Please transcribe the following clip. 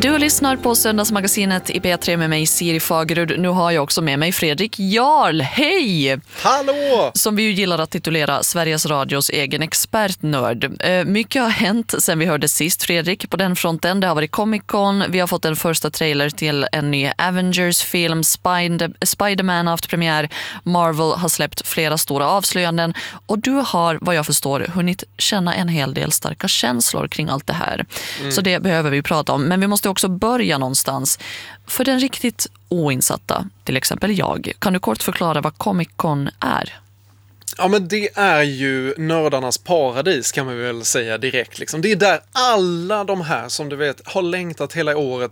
Du lyssnar på Söndagsmagasinet i P3 med mig, Siri Fagerud. Nu har jag också med mig Fredrik Jarl. Hej! Hallå! Som vi ju gillar att titulera Sveriges Radios egen expertnörd. Mycket har hänt sen vi hörde sist, Fredrik, på den fronten. Det har varit Comic-Con, vi har fått en första trailer till en ny Avengers-film, Spider-Man har haft premiär, Marvel har släppt flera stora avslöjanden och du har, vad jag förstår, hunnit känna en hel del starka känslor kring allt det här. Så det behöver vi prata om, men vi måste också börja någonstans. För den riktigt oinsatta, till exempel jag, kan du kort förklara vad Comic-Con är? Ja, men det är ju nördarnas paradis kan man väl säga direkt. Liksom. Det är där alla de här som du vet har längtat hela året